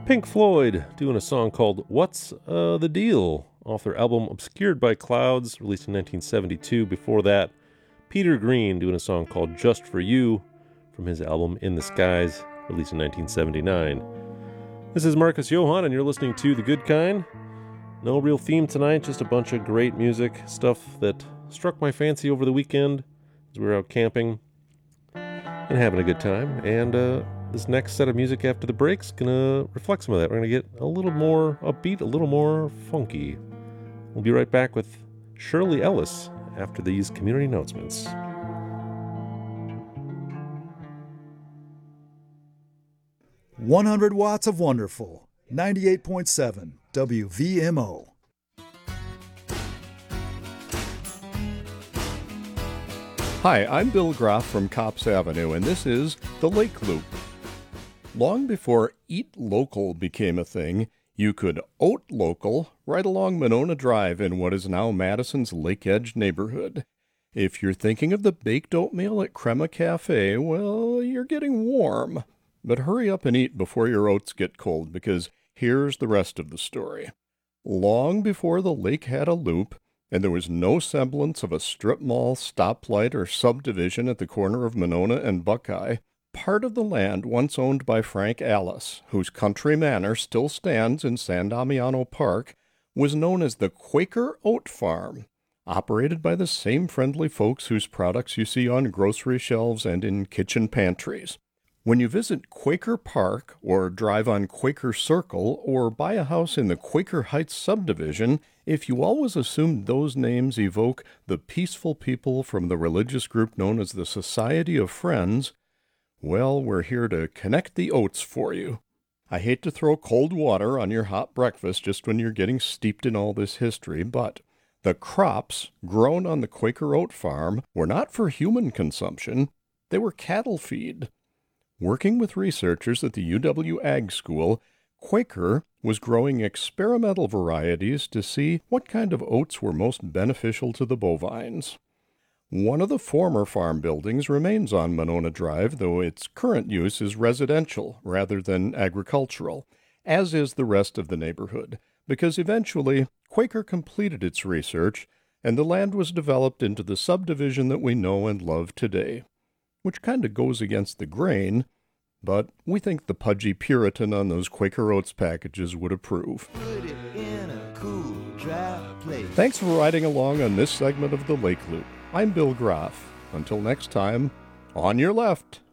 Pink Floyd doing a song called What's the Deal off their album Obscured by Clouds, released in 1972. Before that, Peter Green doing a song called Just For You from his album In the Skies, released in 1979. This is Marcus Johann, and you're listening to The Good Kind. No real theme tonight, just a bunch of great music, stuff that struck my fancy over the weekend as we were out camping and having a good time. And this next set of music after the break's gonna reflect some of that. We're gonna get a little more upbeat, a little more funky. We'll be right back with Shirley Ellis after these community announcements. 100 watts of wonderful. 98.7 WVMO. Hi, I'm Bill Groff from Copps Avenue, and this is The Lake Loop. Long before Eat Local became a thing, you could oat local right along Monona Drive in what is now Madison's Lake Edge neighborhood. If you're thinking of the baked oatmeal at Crema Cafe, well, you're getting warm. But hurry up and eat before your oats get cold, because here's the rest of the story. Long before the lake had a loop, and there was no semblance of a strip mall, stoplight, or subdivision at the corner of Monona and Buckeye, part of the land once owned by Frank Alice, whose country manor still stands in San Damiano Park, was known as the Quaker Oat Farm, operated by the same friendly folks whose products you see on grocery shelves and in kitchen pantries. When you visit Quaker Park, or drive on Quaker Circle, or buy a house in the Quaker Heights subdivision, if you always assume those names evoke the peaceful people from the religious group known as the Society of Friends, well, we're here to connect the oats for you. I hate to throw cold water on your hot breakfast just when you're getting steeped in all this history, but the crops grown on the Quaker Oat Farm were not for human consumption, they were cattle feed. Working with researchers at the UW Ag School, Quaker was growing experimental varieties to see what kind of oats were most beneficial to the bovines. One of the former farm buildings remains on Monona Drive, though its current use is residential rather than agricultural, as is the rest of the neighborhood, because eventually Quaker completed its research and the land was developed into the subdivision that we know and love today, which kind of goes against the grain, but we think the pudgy Puritan on those Quaker Oats packages would approve. Put it in a cool, dry place. Thanks for riding along on this segment of the Lake Loop. I'm Bill Groff. Until next time, on your left.